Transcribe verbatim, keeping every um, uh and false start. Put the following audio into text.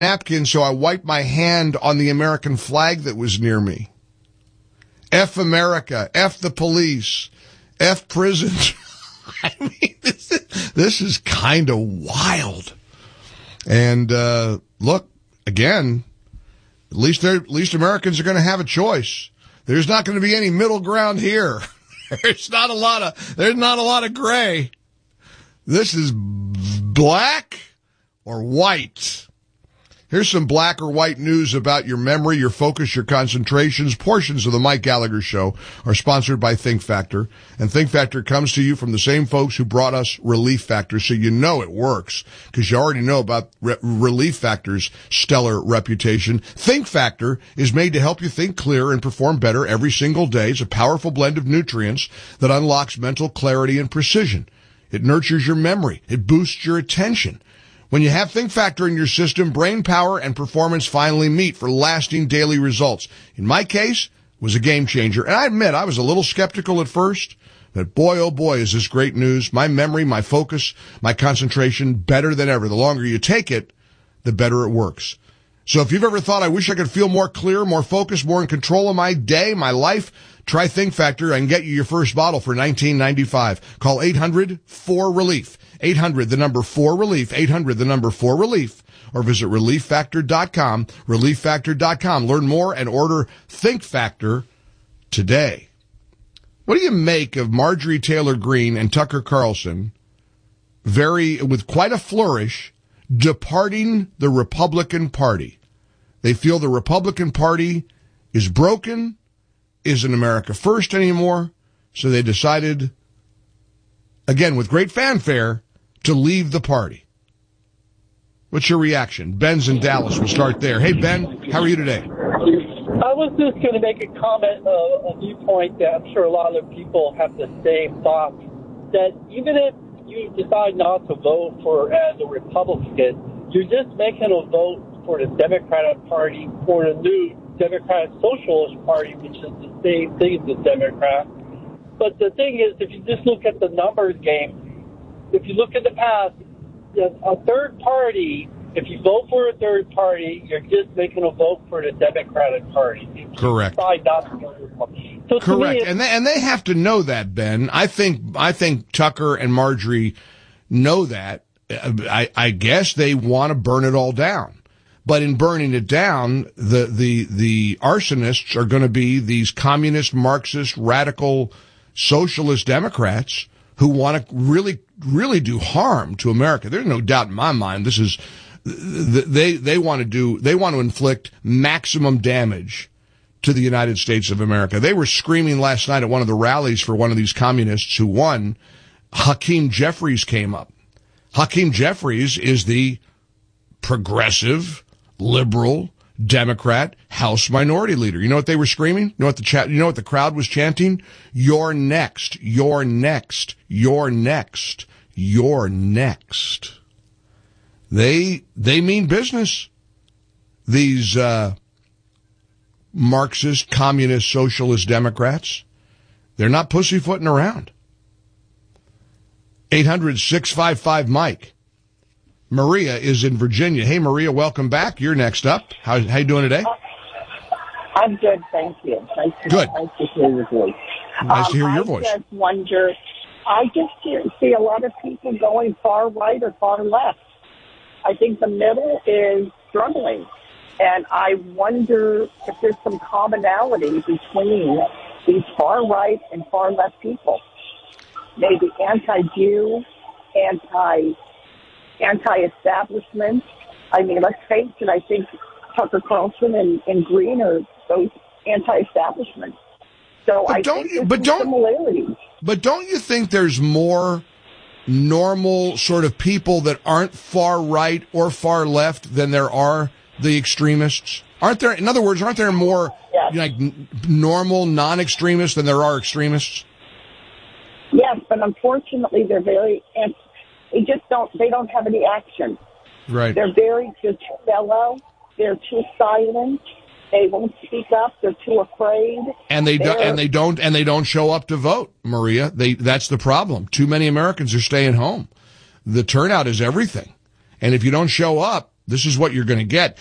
napkin, so I wiped my hand on the American flag that was near me. F America, F the police, F prisons. I mean, this is, this is kind of wild. And, uh, look, again, at least they're, at least Americans are going to have a choice. There's not going to be any middle ground here. There's not a lot of, there's not a lot of gray. This is black or white. Here's some black or white news about your memory, your focus, your concentrations. Portions of the Mike Gallagher Show are sponsored by Think Factor. And Think Factor comes to you from the same folks who brought us Relief Factor, so you know it works, because you already know about Re- Relief Factor's stellar reputation. Think Factor is made to help you think clearer and perform better every single day. It's a powerful blend of nutrients that unlocks mental clarity and precision. It nurtures your memory. It boosts your attention. When you have Think Factor in your system, brain power and performance finally meet for lasting daily results. In my case, it was a game changer. And I admit, I was a little skeptical at first, but boy, oh boy, is this great news. My memory, my focus, my concentration, better than ever. The longer you take it, the better it works. So if you've ever thought, I wish I could feel more clear, more focused, more in control of my day, my life, try Think Factor and get you your first bottle for nineteen ninety-five. Call eight hundred four relief. eight hundred, the number four relief, eight hundred, the number four relief, or visit relief factor dot com, relief factor dot com. Learn more and order Think Factor today. What do you make of Marjorie Taylor Greene and Tucker Carlson, very, with quite a flourish, departing the Republican Party? They feel the Republican Party is broken, isn't America first anymore, so they decided, again, with great fanfare, to leave the party. What's your reaction? Ben's in Dallas. We'll start there. Hey, Ben, how are you today? I was just going to make a comment, uh, a viewpoint that I'm sure a lot of people have the same thoughts, that even if you decide not to vote for as a Republican, you're just making a vote for the Democratic Party, for the new Democratic Socialist Party, which is the same thing as the Democrat. But the thing is, if you just look at the numbers game, if you look at the past, a third party, if you vote for a third party, you're just making a vote for the Democratic Party. Correct. So Correct. And they, and they have to know that, Ben. I think, I think Tucker and Marjorie know that. I, I guess they want to burn it all down. But in burning it down, the, the, the arsonists are going to be these communist, Marxist, radical, socialist Democrats who want to really, really do harm to America. There's no doubt in my mind. This is, they, they want to do, they want to inflict maximum damage to the United States of America. They were screaming last night at one of the rallies for one of these communists who won. Hakeem Jeffries came up. Hakeem Jeffries is the progressive, liberal, Democrat House Minority Leader. You know what they were screaming? You know what the chat, you know what the crowd was chanting? You're next. You're next. You're next. You're next. They, they mean business. These, uh, Marxist, communist, socialist Democrats. They're not pussyfooting around. eight hundred, six five five, Mike. Maria is in Virginia. Hey, Maria, welcome back. You're next up. How, how you doing today? I'm good, thank you. Nice to, good. Nice to hear your voice. Nice um, to hear your I voice. I just wonder, I just hear, see a lot of people going far right or far left. I think the middle is struggling. And I wonder if there's some commonality between these far right and far left people. Maybe anti-Jew, anti anti-establishment. I mean, let's face it, I think Tucker Carlson and, and Green are those anti-establishment. So but I don't think you, there's but some don't, similarities. But don't you think there's more normal sort of people that aren't far right or far left than there are the extremists? Aren't there, in other words, aren't there more yes. like n- normal non-extremists than there are extremists? Yes, but unfortunately they're very, they just don't, they don't have any action. Right. They're very, they're too mellow, they're too silent, they won't speak up, they're too afraid. And they do, and they don't, and they don't show up to vote, Maria. They, that's the problem. Too many Americans are staying home. The turnout is everything. And if you don't show up, This is what you're going to get.